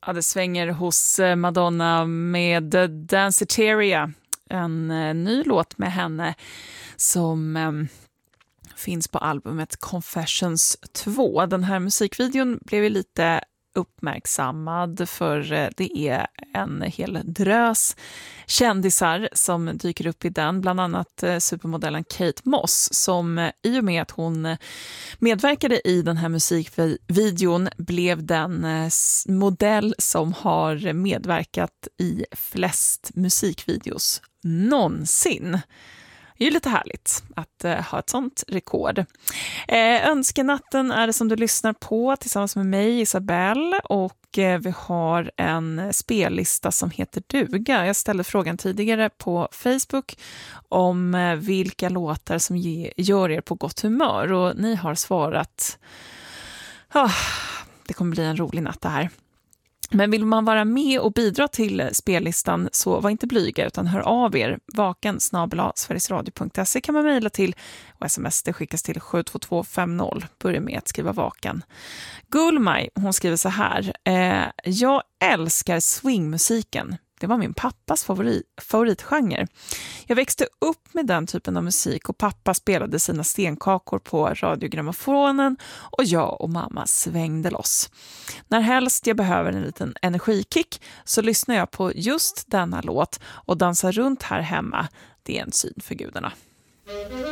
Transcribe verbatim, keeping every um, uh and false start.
Ja, det svänger hos Madonna med Danceteria, en ny låt med henne som eh, finns på albumet Confessions två. Den här musikvideon blev ju lite uppmärksammad för det är en hel drös kändisar som dyker upp i den, bland annat supermodellen Kate Moss som i och med att hon medverkade i den här musikvideon blev den modell som har medverkat i flest musikvideos någonsin. Det är ju lite härligt att uh, ha ett sånt rekord. Eh, Önskenatten är det som du lyssnar på tillsammans med mig, Isabelle, och eh, vi har en spellista som heter Duga. Jag ställde frågan tidigare på Facebook om eh, vilka låtar som ge, gör er på gott humör, och ni har svarat oh, det kommer bli en rolig natt det här. Men vill man vara med och bidra till spellistan så var inte blyga utan hör av er. Vaken snabel-a sverigesradio punkt se kan man mejla till och sms det skickas till sju två två fem noll. Börja med att skriva vaken. Gulmaj, hon skriver så här. Eh, jag älskar swingmusiken. Det var min pappas favorit, favoritgenre. Jag växte upp med den typen av musik och pappa spelade sina stenkakor på radiogrammofonen och jag och mamma svängde loss. När helst jag behöver en liten energikick så lyssnar jag på just denna låt och dansar runt här hemma. Det är en syn för gudarna.